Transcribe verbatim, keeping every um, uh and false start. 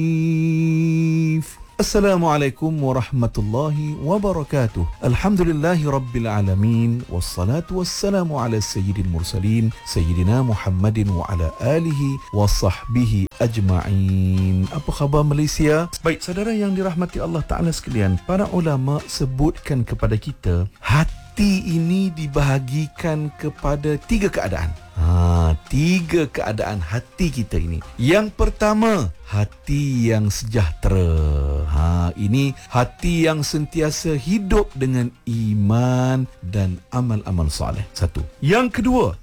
Assalamualaikum warahmatullahi wabarakatuh. Alhamdulillahi rabbil alamin. Wassalatu wassalamu ala sayyidil mursalin Sayyidina Muhammadin wa ala alihi wa sahbihi ajma'in. Apa khabar Malaysia? Baik, saudara yang dirahmati Allah Ta'ala sekalian, para ulama sebutkan kepada kita, hati ini dibahagikan kepada tiga keadaan. Ha, tiga keadaan hati kita ini. Yang pertama, hati yang sejahtera. Ha, ini hati yang sentiasa hidup dengan iman dan amal-amal soleh. Satu. Yang kedua,